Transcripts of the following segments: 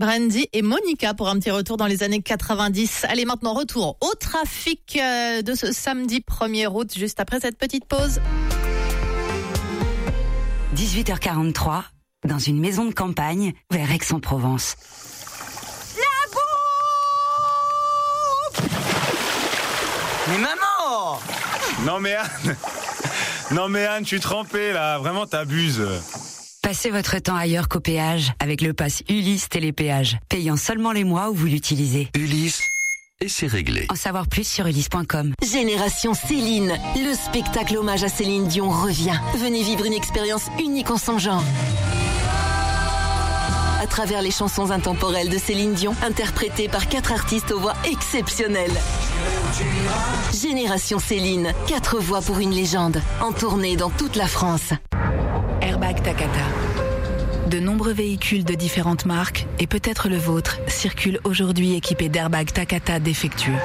Brandy et Monica pour un petit retour dans les années 90. Allez, maintenant retour au trafic de ce samedi 1er août, juste après cette petite pause. 18h43, dans une maison de campagne vers Aix-en-Provence. La bouffe! Mais maman! Non mais Anne, je suis trempé là, vraiment t'abuses. Passez votre temps ailleurs qu'au péage avec le pass Ulysse Télépéage, payant seulement les mois où vous l'utilisez. Ulysse, et c'est réglé. En savoir plus sur ulysse.com. Génération Céline, le spectacle hommage à Céline Dion revient. Venez vivre une expérience unique en son genre. À travers les chansons intemporelles de Céline Dion, interprétées par 4 artistes aux voix exceptionnelles. Génération Céline, 4 voix pour une légende, en tournée dans toute la France. Airbag Takata. De nombreux véhicules de différentes marques, et peut-être le vôtre, circulent aujourd'hui équipés d'airbags Takata défectueux.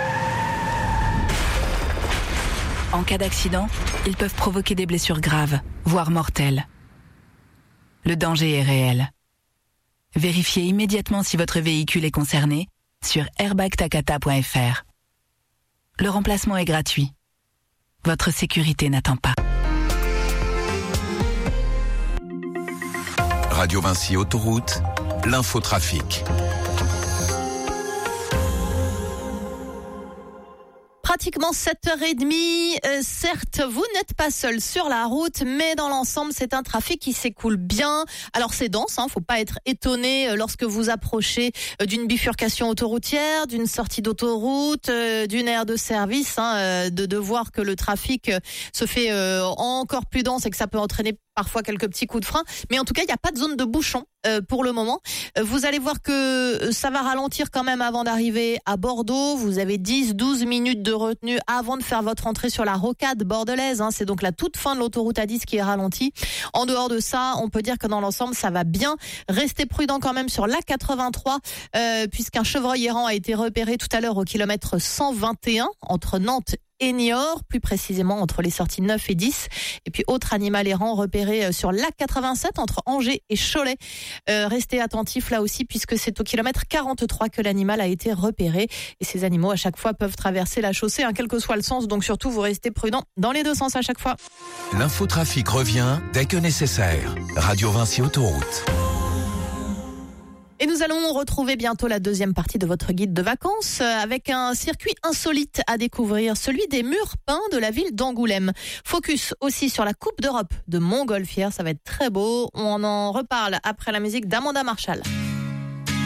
En cas d'accident, ils peuvent provoquer des blessures graves, voire mortelles. Le danger est réel. Vérifiez immédiatement si votre véhicule est concerné sur airbagtakata.fr. Le remplacement est gratuit. Votre sécurité n'attend pas. Radio Vinci Autoroute, l'infotrafic. Pratiquement 7h30. Certes, vous n'êtes pas seul sur la route, mais dans l'ensemble, c'est un trafic qui s'écoule bien. Alors c'est dense, faut pas être étonné lorsque vous approchez d'une bifurcation autoroutière, d'une sortie d'autoroute, d'une aire de service, de voir que le trafic se fait encore plus dense et que ça peut entraîner parfois quelques petits coups de frein, mais en tout cas, il n'y a pas de zone de bouchon pour le moment. Vous allez voir que ça va ralentir quand même avant d'arriver à Bordeaux. Vous avez 10-12 minutes de retenue avant de faire votre entrée sur la rocade bordelaise. C'est donc la toute fin de l'autoroute A10 qui est ralentie. En dehors de ça, on peut dire que dans l'ensemble, ça va bien. Restez prudent quand même sur l'A83, puisqu'un chevreuil errant a été repéré tout à l'heure au kilomètre 121 entre Nantes et Niort, plus précisément entre les sorties 9 et 10. Et puis autre animal errant repéré sur l'A87 entre Angers et Cholet. Restez attentifs là aussi puisque c'est au kilomètre 43 que l'animal a été repéré. Et ces animaux à chaque fois peuvent traverser la chaussée, quel que soit le sens. Donc surtout vous restez prudents dans les deux sens à chaque fois. L'infotrafic revient dès que nécessaire. Radio Vinci Autoroute. Et nous allons retrouver bientôt la deuxième partie de votre guide de vacances avec un circuit insolite à découvrir, celui des murs peints de la ville d'Angoulême. Focus aussi sur la Coupe d'Europe de Montgolfière, ça va être très beau. On en reparle après la musique d'Amanda Marshall.